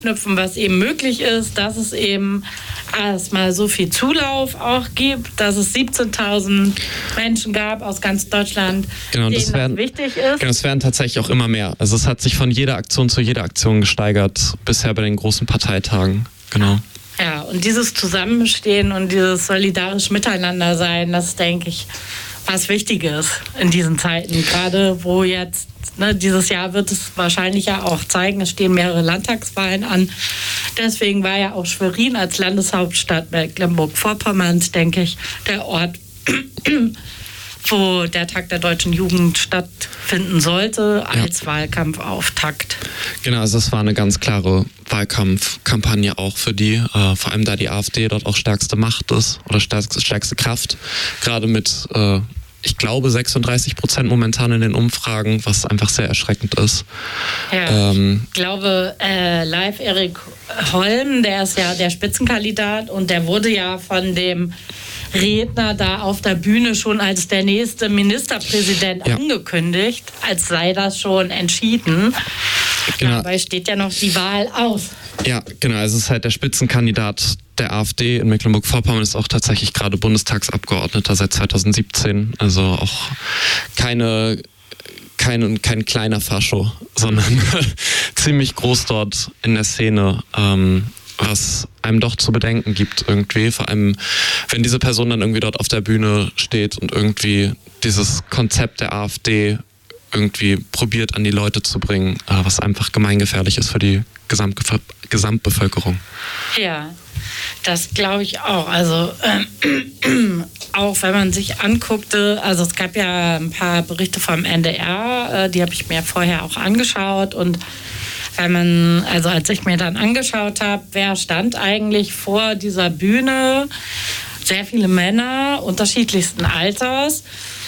knüpfen, was eben möglich ist, dass es eben erstmal so viel Zulauf auch gibt, dass es 17.000 Menschen gab aus ganz Deutschland, denen das wichtig ist. Genau, es werden tatsächlich auch immer mehr. Also es hat sich von jeder Aktion zu jeder Aktion gesteigert, bisher bei den großen Parteitagen. Genau. Ja, und dieses Zusammenstehen und dieses solidarisch Miteinander sein, das denke ich, was Wichtiges in diesen Zeiten, gerade wo jetzt, dieses Jahr wird es wahrscheinlich ja auch zeigen, es stehen mehrere Landtagswahlen an. Deswegen war ja auch Schwerin als Landeshauptstadt Mecklenburg-Vorpommerns, denke ich, der Ort, wo der Tag der deutschen Jugend stattfinden sollte, als Wahlkampfauftakt. Genau, also es war eine ganz klare Wahlkampfkampagne auch für die, vor allem da die AfD dort auch stärkste Macht ist oder stärkste Kraft, gerade mit, ich glaube, 36% momentan in den Umfragen, was einfach sehr erschreckend ist. Ja, ich glaube, Live Erik Holm, der ist ja der Spitzenkandidat und der wurde ja von dem Redner da auf der Bühne schon als der nächste Ministerpräsident angekündigt, als sei das schon entschieden. Genau. Dabei steht ja noch die Wahl aus. Ja, genau. Also es ist halt der Spitzenkandidat der AfD in Mecklenburg-Vorpommern, ist auch tatsächlich gerade Bundestagsabgeordneter seit 2017. Also auch kein kleiner Fascho, sondern ziemlich groß dort in der Szene. Was einem doch zu bedenken gibt irgendwie, vor allem wenn diese Person dann irgendwie dort auf der Bühne steht und irgendwie dieses Konzept der AfD irgendwie probiert an die Leute zu bringen, was einfach gemeingefährlich ist für die Gesamtbevölkerung. Ja, das glaube ich auch. Also auch wenn man sich anguckte, also es gab ja ein paar Berichte vom NDR, die habe ich mir vorher auch angeschaut und als ich mir dann angeschaut habe, wer stand eigentlich vor dieser Bühne, sehr viele Männer unterschiedlichsten Alters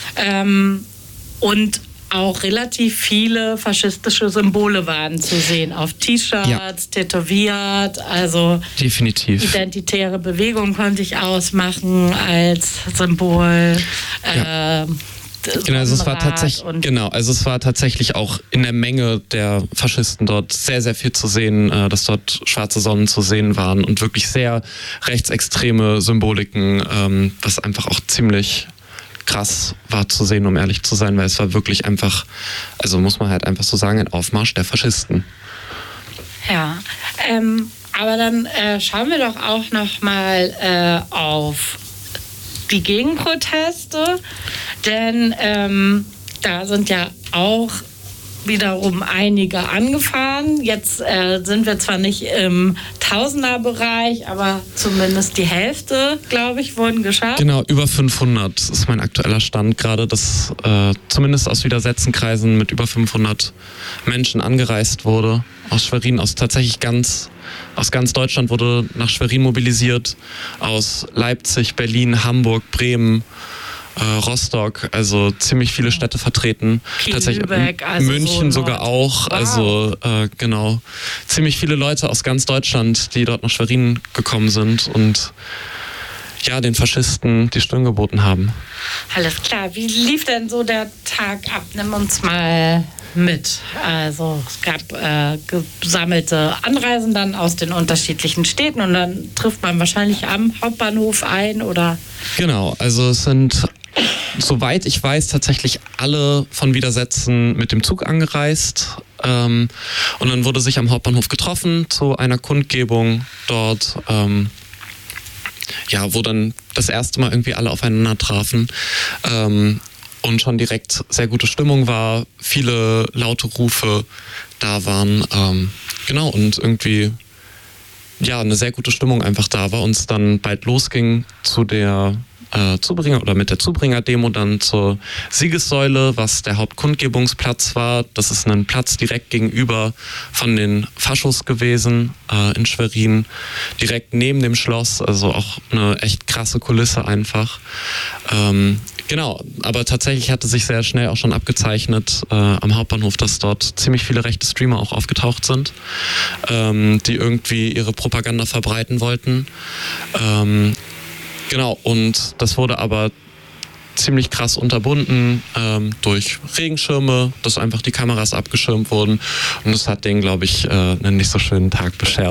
und auch relativ viele faschistische Symbole waren zu sehen, auf T-Shirts, tätowiert, also definitiv. Identitäre Bewegung konnte ich ausmachen als Symbol. Genau, also es war tatsächlich auch in der Menge der Faschisten dort sehr, sehr viel zu sehen, dass dort schwarze Sonnen zu sehen waren und wirklich sehr rechtsextreme Symboliken, was einfach auch ziemlich krass war zu sehen, um ehrlich zu sein, weil es war wirklich einfach, also muss man halt einfach so sagen, ein Aufmarsch der Faschisten. Ja, aber dann schauen wir doch auch noch mal auf die Gegenproteste, denn da sind ja auch wiederum einige angefahren. Jetzt sind wir zwar nicht im Tausenderbereich, aber zumindest die Hälfte, glaube ich, wurden geschafft. Genau, über 500 ist mein aktueller Stand gerade, dass zumindest aus Widersetzenkreisen mit über 500 Menschen angereist wurde. Aus Schwerin, aus ganz Deutschland wurde nach Schwerin mobilisiert, aus Leipzig, Berlin, Hamburg, Bremen, Rostock, also ziemlich viele Städte vertreten. Kiel, tatsächlich Lübeck, also München so sogar auch. Wow. Also genau, ziemlich viele Leute aus ganz Deutschland, die dort nach Schwerin gekommen sind und ja, den Faschisten die Stirn geboten haben. Alles klar. Wie lief denn so der Tag ab? Nimm uns mal mit. Also es gab gesammelte Anreisen dann aus den unterschiedlichen Städten und dann trifft man wahrscheinlich am Hauptbahnhof ein, oder? Genau, also es sind, soweit ich weiß, tatsächlich alle von Widersetzen mit dem Zug angereist. Und dann wurde sich am Hauptbahnhof getroffen zu einer Kundgebung dort, wo dann das erste Mal irgendwie alle aufeinander trafen. Und schon direkt sehr gute Stimmung war, viele laute Rufe da waren. Genau, und irgendwie eine sehr gute Stimmung einfach da war und es dann bald losging zu der mit der Zubringer-Demo dann zur Siegessäule, was der Hauptkundgebungsplatz war. Das ist ein Platz direkt gegenüber von den Faschos gewesen in Schwerin, direkt neben dem Schloss, also auch eine echt krasse Kulisse einfach. Genau, aber tatsächlich hatte sich sehr schnell auch schon abgezeichnet am Hauptbahnhof, dass dort ziemlich viele rechte Streamer auch aufgetaucht sind, die irgendwie ihre Propaganda verbreiten wollten. Genau, und das wurde aber ziemlich krass unterbunden durch Regenschirme, dass einfach die Kameras abgeschirmt wurden und das hat denen, glaube ich, einen nicht so schönen Tag beschert.